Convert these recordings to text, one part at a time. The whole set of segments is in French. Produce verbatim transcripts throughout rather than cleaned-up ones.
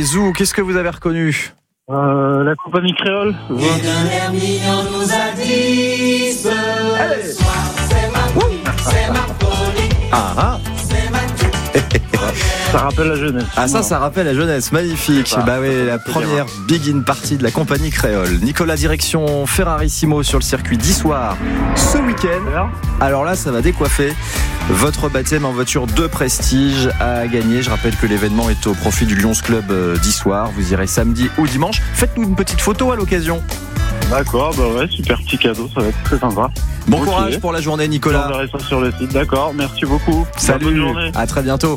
Zou. Qu'est-ce que vous avez reconnu ? Euh, la compagnie créole. Et d'un air mignon nous a dit ce Allez. soir, c'est ma vie, c'est ma folie, Ah ah. c'est ma Ça rappelle la jeunesse. Ah ça, ça rappelle la jeunesse, magnifique. Ça, bah oui, la c'est première big in party de la compagnie créole. Nicolas, direction Ferrarissimo sur le circuit d'Issoire ce week-end. Alors là, ça va décoiffer. Votre baptême en voiture de prestige à gagner. Je rappelle que l'événement est au profit du Lions Club d'Issoire. Vous irez samedi ou dimanche. Faites-nous une petite photo à l'occasion. D'accord, bah ouais, super petit cadeau, ça va être très sympa. Bon Ok. courage pour la journée, Nicolas. J'enverrai ça sur le site, d'accord, merci beaucoup. Salut, Bonne journée. à très bientôt.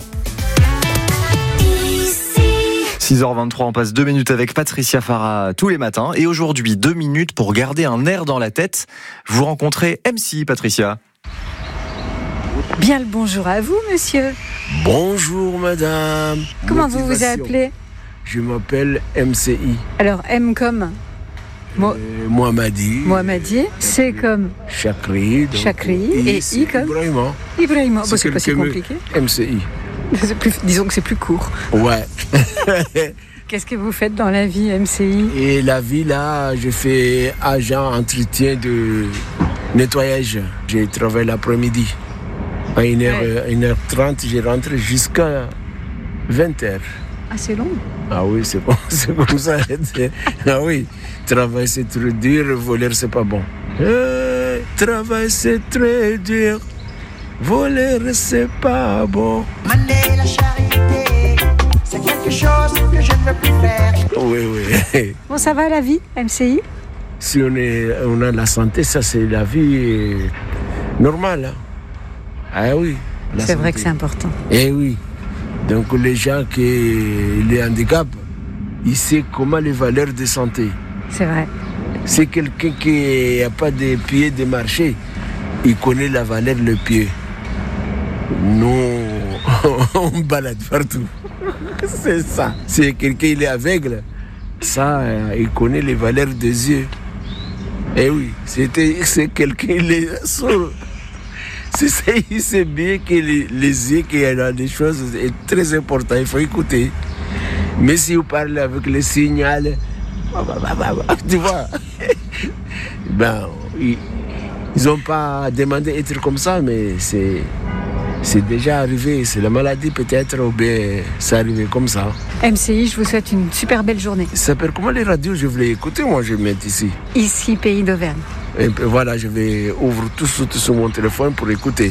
six heures vingt-trois, on passe deux minutes avec Patricia Farah tous les matins. Et aujourd'hui, deux minutes pour garder un air dans la tête. Vous rencontrez M C, Patricia. Bien le bonjour à vous, monsieur. Bonjour madame. Comment vous vous Motivation. appelez ? Je m'appelle M C I. Alors, M comme Mo- Euh, Mohamadi. Mohamadi, C comme Chakri. donc, Chakri, et c'est I comme Ibrahima. Ibrahima. C'est Bon, c'est pas si quelqu'un me- compliqué. M C I. C'est plus- disons que c'est plus court. Ouais. Qu'est-ce que vous faites dans la vie, M C I ? Et la vie là, je fais agent entretien de nettoyage. Je travaille l'après-midi. À une heure, Ouais. une heure trente, je rentre jusqu'à vingt heures. Ah, c'est long. Ah oui, c'est bon, c'est comme ça. Ah oui, travail c'est très dur, voler c'est pas bon. Eh, travail c'est très dur, voler c'est pas bon. Mener la charité, c'est quelque chose que je ne veux plus faire. Oui, oui. Bon, ça va la vie, M C I ? Si on, est, on a la santé, ça c'est la vie euh, normale. hein. Ah oui. la C'est vrai santé. que c'est important. Eh oui. Donc les gens qui ont les handicaps, ils savent comment les valeurs de santé. C'est vrai. C'est quelqu'un qui n'a pas de pied de marcher, il connaît la valeur de pied. Nous, on balade partout. C'est ça. C'est quelqu'un qui est aveugle. Ça, il connaît les valeurs des yeux. Eh oui, c'était, c'est quelqu'un qui est sourd. C'est ça, il sait bien que les, les yeux, qu'il y a des choses est très important, il faut écouter. Mais si vous parlez avec le signal, tu vois, ben, ils n'ont pas demandé d'être comme ça, mais c'est, c'est déjà arrivé. C'est la maladie peut-être, ou bien c'est arrivé comme ça. M C I, je vous souhaite une super belle journée. Ça s'appelle comment les radios, je voulais écouter, moi je vais mettre ici. Ici, pays d'Auvergne. Et puis voilà, je vais ouvrir tout, tout sur mon téléphone pour écouter.